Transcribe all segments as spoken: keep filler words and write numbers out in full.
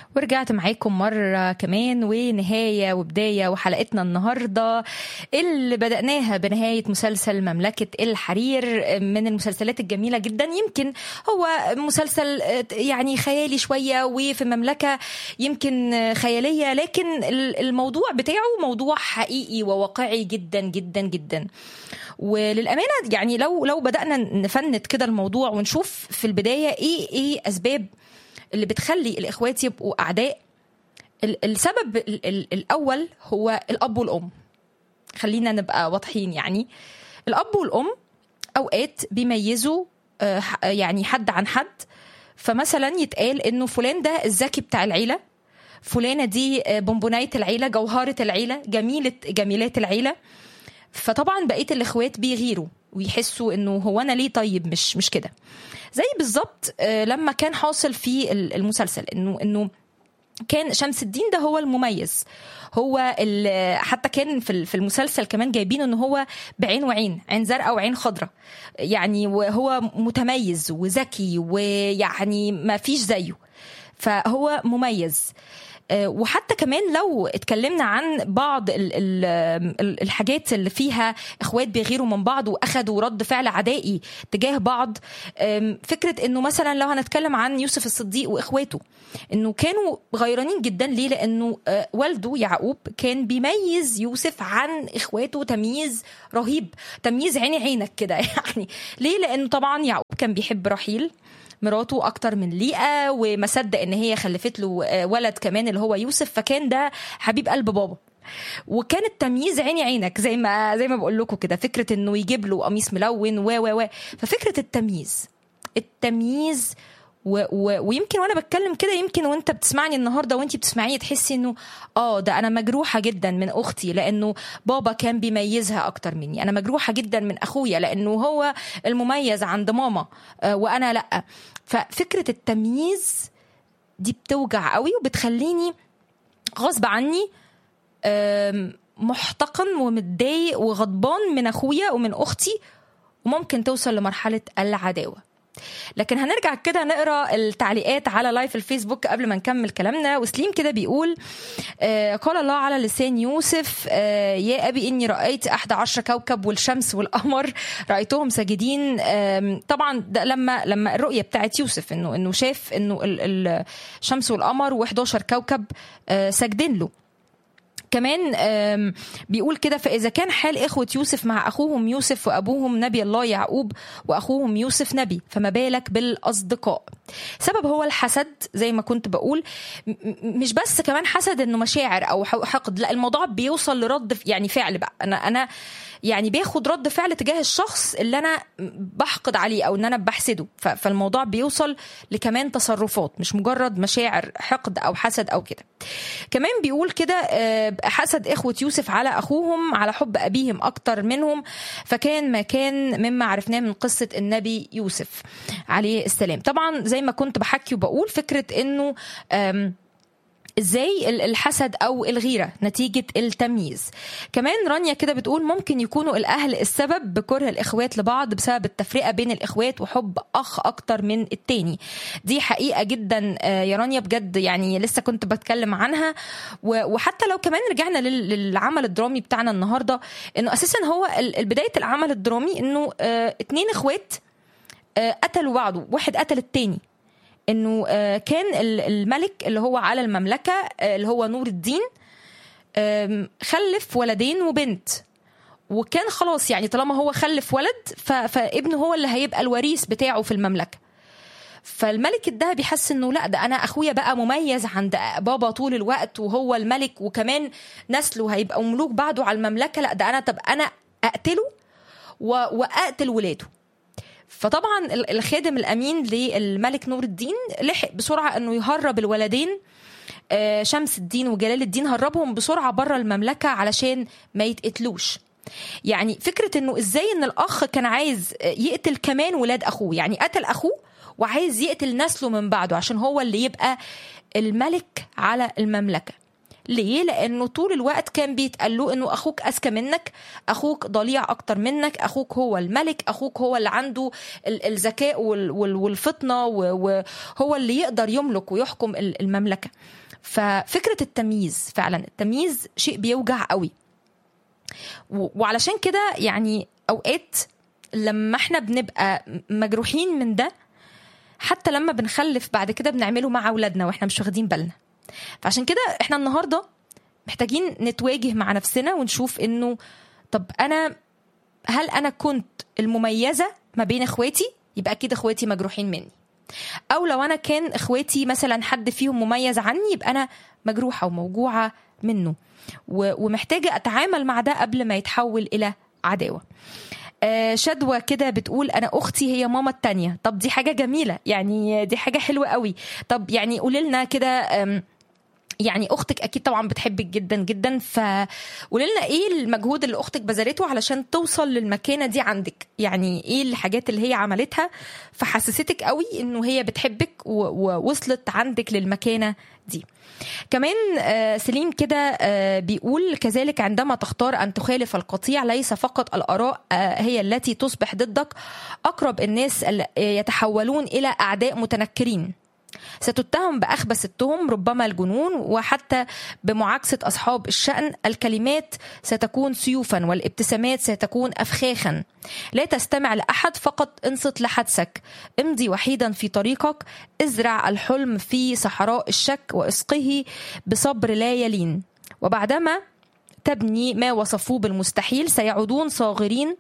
ورجعت معاكم مرة كمان ونهاية وبداية وحلقتنا النهاردة اللي بدأناها بنهاية مسلسل مملكة الحرير من المسلسلات الجميلة جدا. يمكن هو مسلسل يعني خيالي شوية وفي مملكة يمكن خيالية، لكن الموضوع بتاعه موضوع حقيقي وواقعي جدا جدا جدا. وللأمانة يعني لو لو بدأنا نفند كده الموضوع ونشوف في البداية ايه ايه أسباب اللي بتخلي الإخوات يبقوا أعداء. السبب الأول هو الأب والأم. خلينا نبقى واضحين، يعني الأب والأم أوقات بيميزوا يعني حد عن حد. فمثلا يتقال إنه فلان ده الذكي بتاع العيلة، فلانة دي بونبوناية العيلة، جوهرة العيلة، جميلة جميلات العيلة. فطبعا بقية الإخوات بيغيروا ويحسوا إنه هو أنا ليه طيب مش مش كده. زي بالظبط لما كان حاصل في المسلسل إنه إنه كان شمس الدين ده هو المميز، هو حتى كان في المسلسل كمان جايبينه إنه هو بعين وعين، عين زرقاء وعين خضراء، يعني وهو متميز وذكي ويعني ما فيش زيه، فهو مميز. وحتى كمان لو اتكلمنا عن بعض الحاجات اللي فيها اخوات بيغيروا من بعض واخدوا رد فعل عدائي تجاه بعض، فكرة انه مثلا لو هنتكلم عن يوسف الصديق واخواته، انه كانوا غيرانين جدا. ليه؟ لانه والده يعقوب كان بيميز يوسف عن اخواته تمييز رهيب، تمييز عيني عينك كده يعني. ليه؟ لانه طبعا يعقوب كان بيحب رحيل مراته اكتر من ليئة، وما صدق ان هي خلفت له ولد كمان اللي هو يوسف، فكان ده حبيب قلب بابا. وكان التمييز عيني عينك زي ما زي ما بقول لكم كده، فكرة انه يجيب له قميص ملون و و و ففكرة التمييز التمييز و و ويمكن وانا بتكلم كده، يمكن وانت بتسمعني النهارده وانت بتسمعيني تحسي انه اه ده انا مجروحه جدا من اختي لانه بابا كان بيميزها اكتر مني، انا مجروحه جدا من اخويا لانه هو المميز عند ماما آه وانا لا. ففكره التمييز دي بتوجع قوي وبتخليني غصب عني محتقن ومتضايق وغضبان من اخويا ومن اختي، وممكن توصل لمرحله العداوه. لكن هنرجع كده نقرأ التعليقات على لايف الفيسبوك قبل ما نكمل كلامنا. وسليم كده بيقول آه قال الله على لسان يوسف آه يا أبي إني رأيت أحد عشر كوكب والشمس والقمر رأيتهم ساجدين. آه طبعا ده لما لما الرؤية بتاعت يوسف إنه إنه شاف إنه الشمس والقمر وإحدى عشر كوكب آه ساجدين له. كمان بيقول كده فإذا كان حال إخوة يوسف مع أخوهم يوسف وأبوهم نبي الله يعقوب وأخوهم يوسف نبي، فما بالك بالأصدقاء. سبب هو الحسد زي ما كنت بقول، مش بس كمان حسد إنه مشاعر أو حقد، لا الموضوع بيوصل لرد يعني فعل بقى. أنا أنا يعني بياخد رد فعل تجاه الشخص اللي أنا بحقد عليه أو إن أنا بحسده، فالموضوع بيوصل لكمان تصرفات مش مجرد مشاعر حقد أو حسد أو كده. كمان بيقول كده حسد إخوة يوسف على أخوهم على حب أبيهم أكتر منهم، فكان ما كان مما عرفناه من قصة النبي يوسف عليه السلام. طبعا زي ما كنت بحكي وبقول فكرة إنه ازاي الحسد او الغيرة نتيجة التمييز. كمان رانيا كده بتقول ممكن يكونوا الاهل السبب بكره الاخوات لبعض بسبب التفرقة بين الاخوات وحب اخ اكتر من التاني. دي حقيقة جدا يا رانيا بجد، يعني لسه كنت بتكلم عنها. وحتى لو كمان رجعنا للعمل الدرامي بتاعنا النهاردة، انه اساسا هو بداية العمل الدرامي انه اتنين اخوات قتلوا بعض، واحد قتل التاني. انه كان الملك اللي هو على المملكة اللي هو نور الدين خلف ولدين وبنت، وكان خلاص يعني طالما هو خلف ولد فابنه هو اللي هيبقى الوريث بتاعه في المملكة. فالملك ده بيحس انه لا ده انا اخويا بقى مميز عند بابا طول الوقت وهو الملك وكمان نسله هيبقى ملوك بعده على المملكة، لا ده انا طب انا اقتله واقتل ولاده. فطبعا الخادم الأمين للملك نور الدين لحق بسرعة أنه يهرب الولدين شمس الدين وجلال الدين، هربهم بسرعة برا المملكة علشان ما يتقتلوش. يعني فكرة أنه إزاي أن الأخ كان عايز يقتل كمان ولاد أخوه، يعني قتل أخوه وعايز يقتل نسله من بعده عشان هو اللي يبقى الملك على المملكة. ليه؟ لأنه طول الوقت كان بيتقال له إنه أخوك أذكى منك، أخوك ضليع أكتر منك، أخوك هو الملك، أخوك هو اللي عنده الذكاء والفطنة وهو اللي يقدر يملك ويحكم المملكة. ففكرة التمييز، فعلا التمييز شيء بيوجع قوي. وعلشان كده يعني أوقات لما احنا بنبقى مجروحين من ده، حتى لما بنخلف بعد كده بنعمله مع أولادنا وإحنا مش واخدين بالنا. فعشان كده إحنا النهاردة محتاجين نتواجه مع نفسنا ونشوف إنه طب أنا هل أنا كنت المميزة ما بين إخواتي؟ يبقى أكيد إخواتي مجروحين مني. أو لو أنا كان إخواتي مثلا حد فيهم مميز عني، يبقى أنا مجروحة وموجوعة منه، ومحتاجة أتعامل مع ده قبل ما يتحول إلى عداوة. شدوى كده بتقول أنا أختي هي ماما التانية. طب دي حاجة جميلة، يعني دي حاجة حلوة قوي. طب يعني قولي لنا كده، يعني أختك أكيد طبعا بتحبك جدا جدا، فقولي لنا إيه المجهود اللي أختك بذلته علشان توصل للمكانة دي عندك. يعني إيه الحاجات اللي هي عملتها فحسستك قوي إنه هي بتحبك ووصلت عندك للمكانة دي. كمان سليم كده بيقول كذلك عندما تختار أن تخالف القطيع، ليس فقط الآراء هي التي تصبح ضدك، أقرب الناس يتحولون إلى أعداء متنكرين. ستتهم بأخبث التهم، ربما الجنون، وحتى بمعاكسة أصحاب الشأن. الكلمات ستكون سيوفا والابتسامات ستكون أفخاخا. لا تستمع لأحد، فقط انصت لحدسك. امضي وحيدا في طريقك، ازرع الحلم في صحراء الشك واسقه بصبر لا يلين. وبعدما تبني ما وصفوه بالمستحيل، سيعودون صاغرين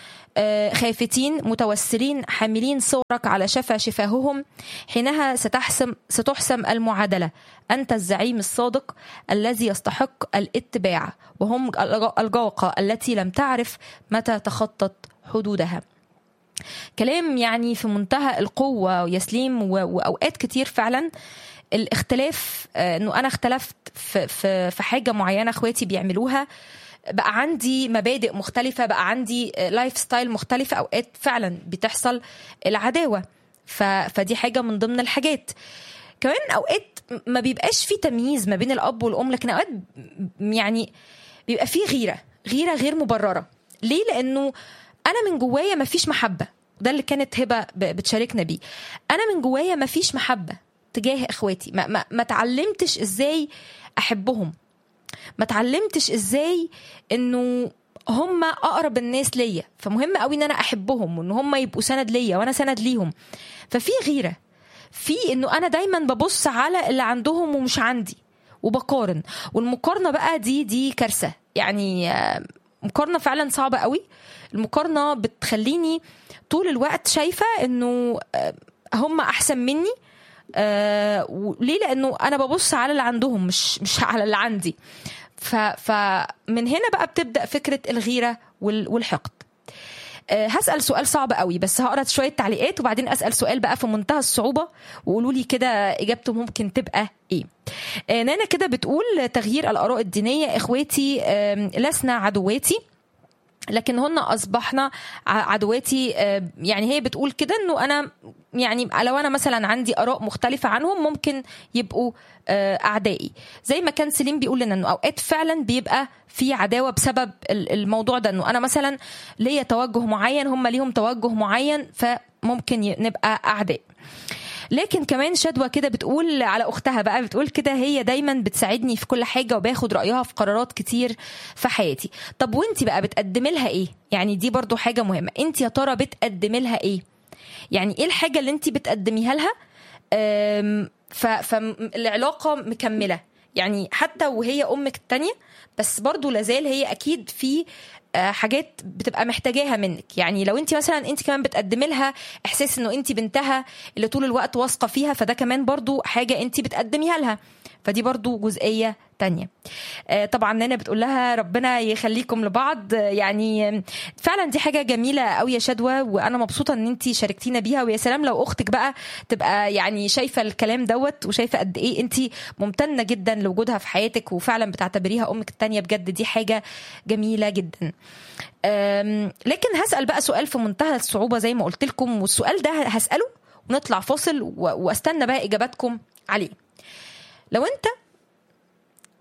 خافتين متوسلين حاملين صورك على شفا شفاههم. حينها ستحسم ستحسم المعادلة. أنت الزعيم الصادق الذي يستحق الاتباع، وهم الجوقة التي لم تعرف متى تخطت حدودها. كلام يعني في منتهى القوة يسليم. وأوقات كتير فعلا الاختلاف، أنه أنا اختلفت في, في, في حاجة معينة أخواتي بيعملوها، بقى عندي مبادئ مختلفة، بقى عندي لايف ستايل مختلفة، أوقات فعلا بتحصل العداوة. فدي حاجة من ضمن الحاجات. كمان أوقات ما بيبقاش في تمييز ما بين الأب والأم، لكن أوقات يعني بيبقى في غيرة غيرة غير مبررة. ليه؟ لأنه أنا من جوايا ما فيش محبة. ده اللي كانت هبة بتشاركنا بيه. أنا من جوايا ما فيش محبة تجاه إخواتي، ما, ما, ما تعلمتش إزاي أحبهم، ما تعلمتش ازاي انه هم اقرب الناس ليا، فمهم قوي ان انا احبهم وان هم يبقوا سند ليا وانا سند ليهم. ففي غيرة، في انه انا دايما ببص على اللي عندهم ومش عندي وبقارن. والمقارنة بقى دي دي كارثة، يعني مقارنة فعلا صعبة قوي. المقارنة بتخليني طول الوقت شايفة انه هم احسن مني. آه ليه؟ لانه انا ببص على اللي عندهم مش مش على اللي عندي. فمن هنا بقى بتبدأ فكرة الغيرة والحقد. أه هسأل سؤال صعب قوي، بس هقرأ شوية تعليقات وبعدين أسأل سؤال بقى في منتهى الصعوبة، وقولوا لي كده إجابته ممكن تبقى إيه. أه نانا كده بتقول تغيير الآراء الدينية. إخواتي أه لسنا عدواتي، لكن أصبحنا عدواتي. يعني هي بتقول كده انه انا يعني لو انا مثلا عندي اراء مختلفة عنهم ممكن يبقوا اعدائي. زي ما كان سليم بيقول لنا انه اوقات فعلا بيبقى في عداوة بسبب الموضوع ده، انه انا مثلا ليا توجه معين هم ليهم توجه معين، فممكن نبقى اعداء. لكن كمان شدوى كده بتقول على أختها بقى، بتقول كده هي دايما بتساعدني في كل حاجة وباخد رأيها في قرارات كتير في حياتي. طب وانتي بقى بتقدمي لها ايه؟ يعني دي برضو حاجة مهمة. انتي يا ترى بتقدمي لها ايه؟ يعني ايه الحاجة اللي انتي بتقدميها لها فالعلاقة مكملة؟ يعني حتى وهي أمك التانية، بس برضو لازال هي أكيد في حاجات بتبقى محتاجاها منك. يعني لو انت مثلا انت كمان بتقدمي لها احساس انه انت بنتها اللي طول الوقت واثقه فيها، فده كمان برضو حاجه انت بتقدميها لها، فدي برضو جزئيه تانية. طبعا نانا بتقول لها ربنا يخليكم لبعض. يعني فعلا دي حاجه جميله قوي يا شدوى، وانا مبسوطه ان انت شاركتينا بيها. ويا سلام لو اختك بقى تبقى يعني شايفه الكلام دوت وشايفه قد ايه انت ممتنه جدا لوجودها في حياتك وفعلا بتعتبريها امك التانية. بجد دي حاجه جميله جدا. لكن هسأل بقى سؤال في منتهى الصعوبة زي ما قلت لكم، والسؤال ده هسأله ونطلع فاصل واستنى بقى إجاباتكم عليه. لو أنت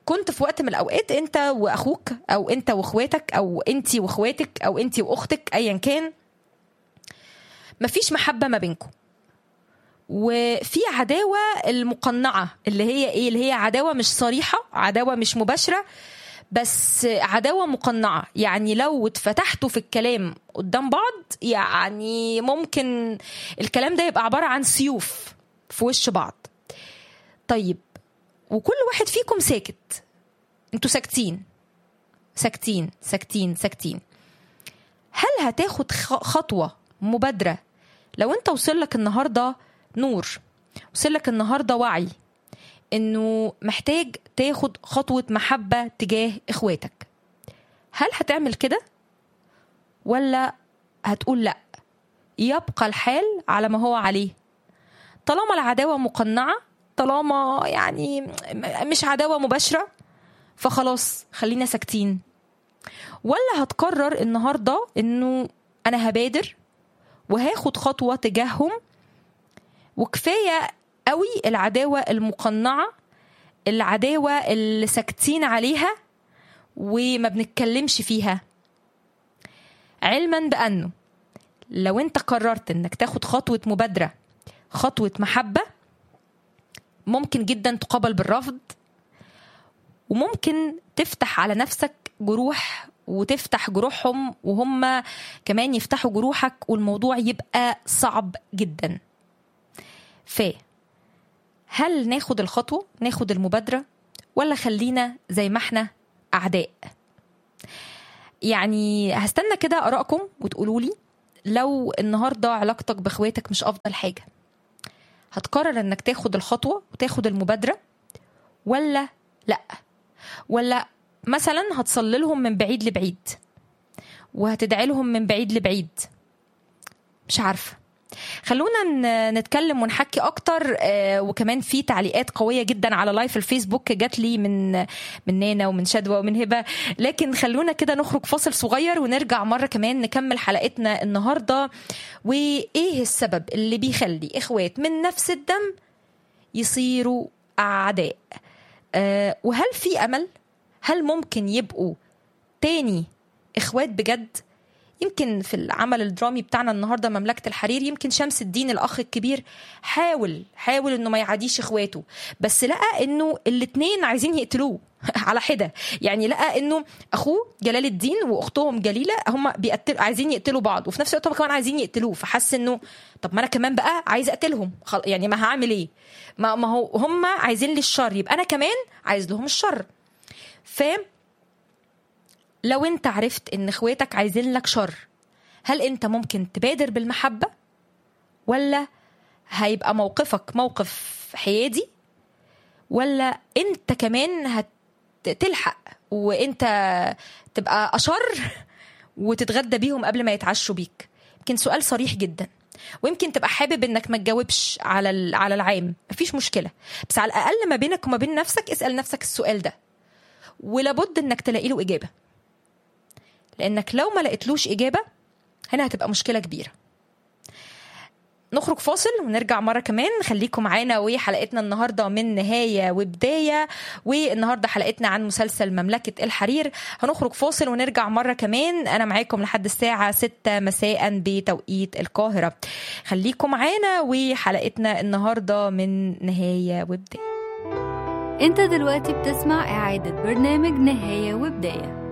كنت في وقت من الأوقات أنت وأخوك أو أنت وأخواتك أو أنتي وأخواتك أو أنتي وأختك أيا كان مفيش محبة ما بينكم، وفي عداوة المقنعة اللي هي إيه؟ اللي هي عداوة مش صريحة، عداوة مش مباشرة، بس عداوة مقنعة. يعني لو اتفتحتوا في الكلام قدام بعض يعني ممكن الكلام ده يبقى عبارة عن سيوف في وش بعض. طيب وكل واحد فيكم ساكت، انتوا ساكتين ساكتين ساكتين ساكتين، هل هتاخد خطوة مبادرة لو انت وصلك النهاردة نور، وصلك النهاردة وعي انه محتاج تاخد خطوة محبة تجاه اخواتك؟ هل هتعمل كده ولا هتقول لا يبقى الحال على ما هو عليه؟ طالما العداوة مقنعة، طالما يعني مش عداوة مباشرة، فخلاص خلينا ساكتين. ولا هتقرر النهاردة انه انا هبادر وهاخد خطوة تجاههم، وكفاية قوي العداوة المقنعة، العداوة اللي ساكتين عليها وما بنتكلمش فيها، علما بأنه لو انت قررت انك تاخد خطوة مبادرة، خطوة محبة، ممكن جدا تقابل بالرفض، وممكن تفتح على نفسك جروح وتفتح جروحهم وهم كمان يفتحوا جروحك، والموضوع يبقى صعب جدا. فيه هل ناخد الخطوة، ناخد المبادرة، ولا خلينا زي ما احنا أعداء؟ يعني هستنى كده آرائكم وتقولوا لي لو النهاردة علاقتك بأخواتك مش أفضل حاجة، هتقرر انك تاخد الخطوة وتاخد المبادرة ولا لأ؟ ولا مثلا هتصلي لهم من بعيد لبعيد وهتدعي لهم من بعيد لبعيد؟ مش عارفة. خلونا نتكلم ونحكي أكتر. وكمان في تعليقات قوية جدا على لايف الفيسبوك جات لي من من نانا ومن شدوى ومن هبة، لكن خلونا كده نخرج فاصل صغير ونرجع مرة كمان نكمل حلقتنا النهاردة. وإيه السبب اللي بيخلي إخوات من نفس الدم يصيروا أعداء؟ أه وهل في أمل؟ هل ممكن يبقوا تاني إخوات بجد؟ يمكن في العمل الدرامي بتاعنا النهاردة مملكة الحرير، يمكن شمس الدين الأخ الكبير حاول حاول إنه ما يعاديش إخواته، بس لقى إنه الاتنين عايزين يقتلوه على حدة. يعني لقى إنه أخوه جلال الدين وأختهم جليلة هم بيقتل عايزين يقتلوا بعض، وفي نفس الوقت هم كمان عايزين يقتلوه، فحس إنه طب ما أنا كمان بقى عايز أقتلهم، يعني ما هعمل إيه؟ ما ما هو هم عايزين لي الشر، يبقى أنا كمان عايز لهم الشر. فاهم؟ لو انت عرفت ان اخواتك عايزين لك شر، هل انت ممكن تبادر بالمحبة، ولا هيبقى موقفك موقف حيادي، ولا انت كمان هتلحق وانت تبقى أشر وتتغدى بيهم قبل ما يتعشوا بيك؟ يمكن سؤال صريح جدا، ويمكن تبقى حابب انك ما تجاوبش على على العام، مفيش مشكلة، بس على الأقل ما بينك وما بين نفسك اسأل نفسك السؤال ده، ولابد انك تلاقي له إجابة، لأنك لو ما لقيتلوش إجابة هنا هتبقى مشكلة كبيرة. نخرج فاصل ونرجع مرة كمان. خليكم معانا وحلقتنا النهاردة من نهاية وبداية، والنهاردة حلقتنا عن مسلسل مملكة الحرير. هنخرج فاصل ونرجع مرة كمان. أنا معاكم لحد الساعة ستة مساء بتوقيت القاهرة. خليكم معانا وحلقتنا النهاردة من نهاية وبداية. انت دلوقتي بتسمع إعادة برنامج نهاية وبداية.